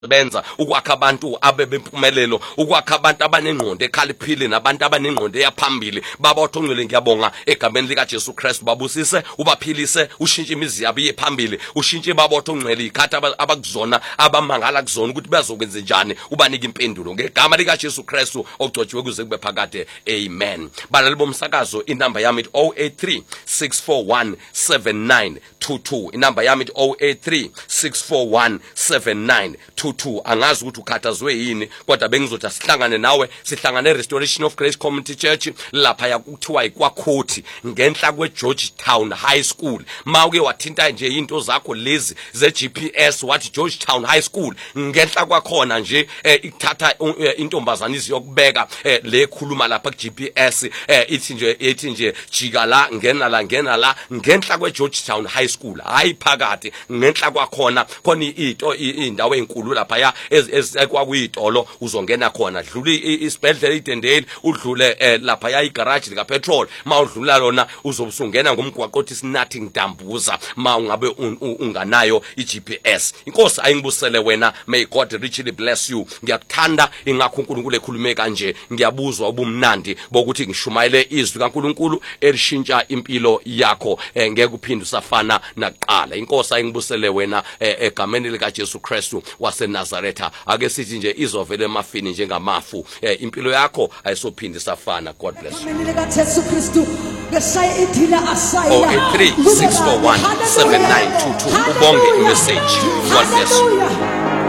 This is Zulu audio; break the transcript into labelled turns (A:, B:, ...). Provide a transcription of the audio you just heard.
A: benza ukwakha abantu abebempumelelo, ukwakha abantu abanengqondo ekhaliphile nabantu abanengqondo eyaphambili. Baba othongcwele ngiyabonga egameni lika Jesu Kristu, babusise, ubaphilise, ushintshe imizi yabo iye phambili, ushintshe baba othongcwele ikhathi abakuzona abamangala kuzona ukuthi bazokwenza njani, ubanike impendulo ngegama lika Jesu Kristu ogcotshiwe kuze kube phakade. Amen. Balali bomsakazo, inamba yami 083 641 7922, inamba yami 083 641 7922. Angazi ukuthi ukhathazwe yini, kodwa bengizothi sihlangane nawe, sihlangane Restoration of Grace Community Church lapha yakuthiwa iKwaKhothi ngenhla kweGeorgetown High School. Mawuke wathinta nje into zakho lezi ze-GPS wathi Georgetown High School, ngenhla kwakhona nje ithatha intombazana iziyokubeka le khuluma lapha ku-GPS ithi nje jika la ngena la ngenhla kweGeorgetown High School, hayi phakathi, ngenhla kwakhona khona indawo enkulu lapha ya ekwakuyitolo uzongena khona, dlula isibhedlela iDendeli, udlule lapha ya igarage lika petrol, mawudlula lona uzobusungena ngomgwaqo othi Sinathi Ndambuza mawungabe unganayo iGPS. Inkosi ayingibusele wena, may God richly bless you. Ngiyakuthanda ingakho uNkulunkulu ekhulume kanje, ngiyabuzwa ubumnandi bokuthi ngishumayele izwi kaNkulunkulu elishintsha impilo yakho, ngeke uphinde usafana nakuqala. Inkosi ayingibusele wena egameni lika Jesu Kristu waseNazaretha. Ake sithi nje izovele emafini njengamafu, impilo yakho ayisophinde safana. God bless you. 083 641 7922. Ubonge imessage. God bless you.